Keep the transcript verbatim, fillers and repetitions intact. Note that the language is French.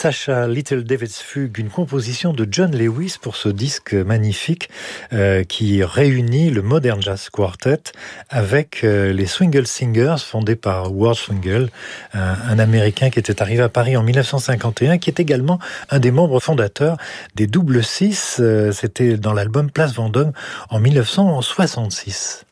Sasha Little David's Fugue, une composition de John Lewis pour ce disque magnifique euh, qui réunit le Modern Jazz Quartet avec euh, les Swingle Singers fondés par Ward Swingle, un, un Américain qui était arrivé à Paris en dix-neuf cent cinquante et un, qui est également un des membres fondateurs des Double Six. Euh, c'était dans l'album Place Vendôme en dix-neuf cent soixante-six.